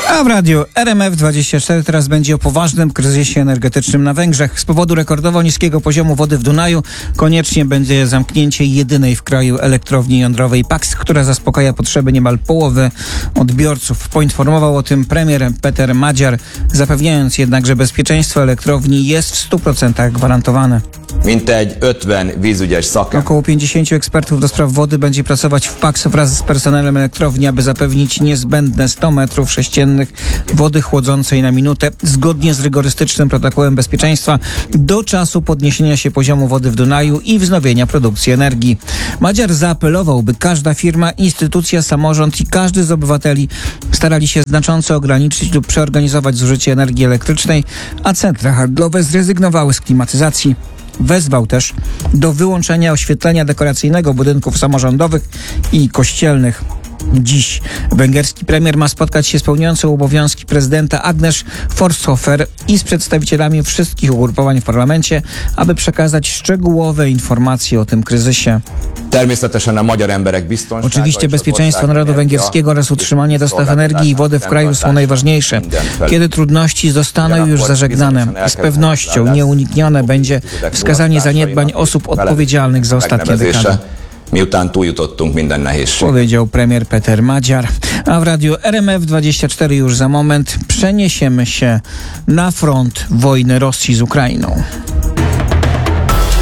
A w radiu RMF24 teraz będzie o poważnym kryzysie energetycznym na Węgrzech. Z powodu rekordowo niskiego poziomu wody w Dunaju koniecznie będzie zamknięcie jedynej w kraju elektrowni jądrowej Paks, która zaspokaja potrzeby niemal połowy odbiorców. Poinformował o tym premier Péter Magyar, zapewniając jednak, że bezpieczeństwo elektrowni jest w 100% gwarantowane. Około 50 ekspertów do spraw wody będzie pracować w Paks wraz z personelem elektrowni, aby zapewnić niezbędne 100 metrów sześciennych wody chłodzącej na minutę, zgodnie z rygorystycznym protokołem bezpieczeństwa do czasu podniesienia się poziomu wody w Dunaju i wznowienia produkcji energii. Magyar zaapelował, by każda firma, instytucja, samorząd i każdy z obywateli starali się znacząco ograniczyć lub przeorganizować zużycie energii elektrycznej, a centra handlowe zrezygnowały z klimatyzacji. Wezwał też do wyłączenia oświetlenia dekoracyjnego budynków samorządowych i kościelnych. Dziś węgierski premier ma spotkać się z pełniącą obowiązki prezydenta Agnes Forsthofer i z przedstawicielami wszystkich ugrupowań w parlamencie, aby przekazać szczegółowe informacje o tym kryzysie. Oczywiście bezpieczeństwo narodu węgierskiego oraz utrzymanie dostaw energii i wody w kraju są najważniejsze. Kiedy trudności zostaną już zażegnane, z pewnością nieuniknione będzie wskazanie zaniedbań osób odpowiedzialnych za ostatnie dekady. Powiedział premier Péter Magyar. A w radiu RMF24 już za moment przeniesiemy się na front wojny Rosji z Ukrainą.